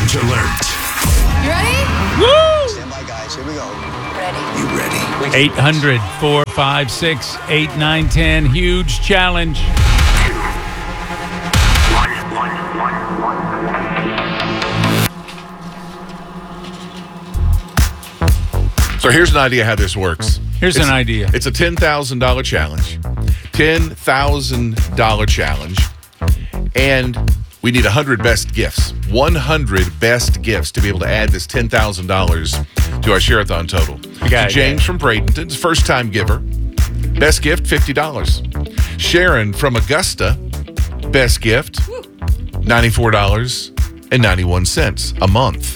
Challenge alert. You ready? Woo! Stand by, guys. Here we go. Ready. You ready? 800-456-8910. Huge challenge. So here's an idea how this works. Here's an idea. It's a $10,000 challenge. $10,000 challenge. And we need 100 best gifts. 100 best gifts to be able to add this $10,000 to our Share-a-thon total. James from Bradenton, first-time giver. Best gift, $50. Sharon from Augusta, best gift, $94.91 a month.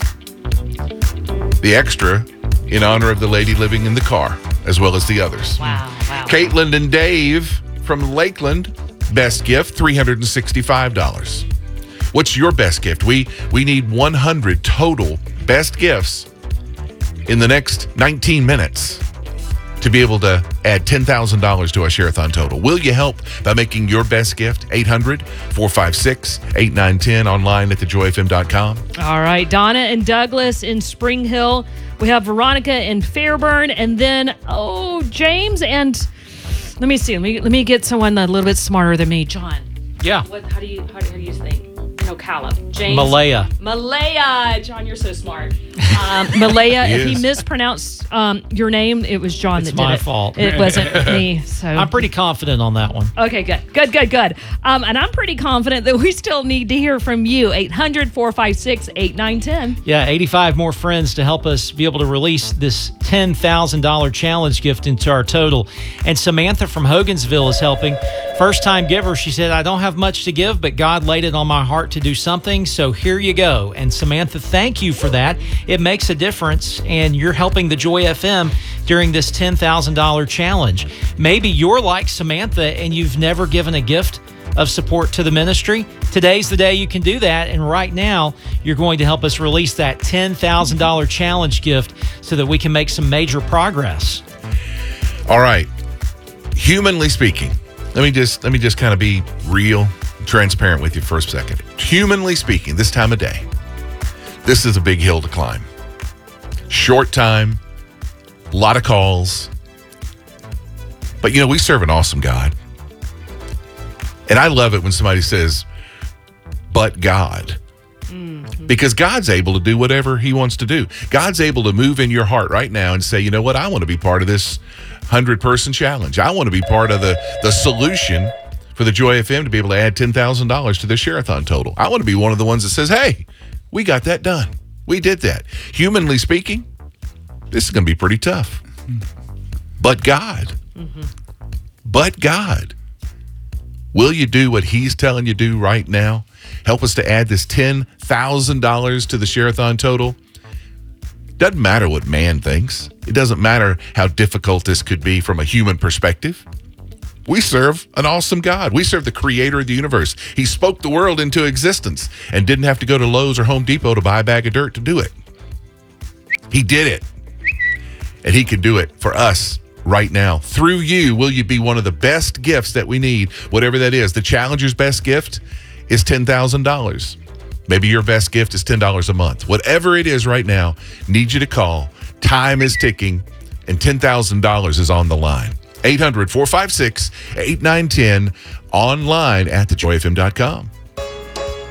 The extra in honor of the lady living in the car, as well as the others. Wow. Caitlin and Dave from Lakeland, best gift, $365. What's your best gift? We need 100 total best gifts in the next 19 minutes to be able to add $10,000 to our Share-a-thon total. Will you help by making your best gift? 800-456-8910, online at thejoyfm.com. All right, Donna and Douglas in Spring Hill. We have Veronica in Fairburn, and then James and let me see. Let me get someone a little bit smarter than me. John. Yeah. How do you think? Ocala. James. Malaya. John, you're so smart. Malaya, if he mispronounced your name, it was John that did it. It's my fault. It wasn't me. So I'm pretty confident on that one. Okay, good. And I'm pretty confident that we still need to hear from you. 800-456-8910. Yeah, 85 more friends to help us be able to release this $10,000 challenge gift into our total. And Samantha from Hogansville is helping. First-time giver, she said, I don't have much to give, but God laid it on my heart to do something, so here you go. And Samantha, thank you for that. It makes a difference, and you're helping the Joy FM during this $10,000 challenge. Maybe you're like Samantha and you've never given a gift of support to the ministry. Today's the day you can do that, and right now you're going to help us release that $10,000 challenge gift so that we can make some major progress. All right. Humanly speaking, let me just kind of be real, transparent with you for a second. Humanly speaking, this time of day, this is a big hill to climb. Short time, a lot of calls. But, we serve an awesome God. And I love it when somebody says, but God. Because God's able to do whatever he wants to do. God's able to move in your heart right now and say, you know what, I want to be part of this 100-person challenge. I want to be part of the solution for the Joy FM to be able to add $10,000 to the Share-a-thon total. I want to be one of the ones that says, hey, we got that done. We did that. Humanly speaking, this is going to be pretty tough. But God. But God. Will you do what he's telling you to do right now? Help us to add this $10,000 to the Share-a-thon total. Doesn't matter what man thinks. It doesn't matter how difficult this could be from a human perspective. We serve an awesome God. We serve the creator of the universe. He spoke the world into existence and didn't have to go to Lowe's or Home Depot to buy a bag of dirt to do it. He did it. And he can do it for us right now. Through you, will you be one of the best gifts that we need, whatever that is. The Challenger's best gift is $10,000. Maybe your best gift is $10 a month. Whatever it is right now, need you to call. Time is ticking, and $10,000 is on the line. 800-456-8910, online at thejoyfm.com.